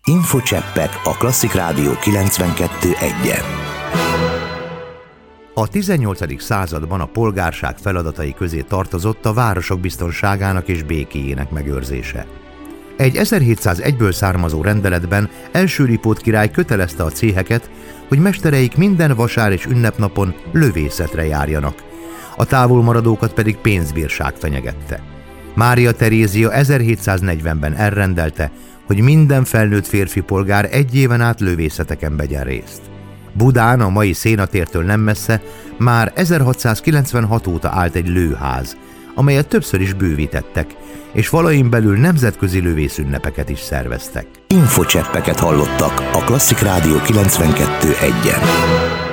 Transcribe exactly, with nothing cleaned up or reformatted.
Infocseppek a Klasszik Rádió kilencvenkettő egyen. A tizennyolcadik században a polgárság feladatai közé tartozott a városok biztonságának és békéjének megőrzése. Egy ezerhétszázegyből származó rendeletben első Lipót király kötelezte a céheket, hogy mestereik minden vasár és ünnepnapon lövészetre járjanak, a távolmaradókat pedig pénzbírság fenyegette. Mária Terézia ezerhétszáznegyvenben elrendelte, hogy minden felnőtt férfi polgár egy éven át lövészeteken vegyen részt. Budán, a mai Szénatértől nem messze, már ezerhatszázkilencvenhat óta állt egy lőház, amelyet többször is bővítettek, és falain belül nemzetközi lövészünnepeket is szerveztek. Infocseppeket hallottak a Klasszik Rádió kilencvenkettő egyen.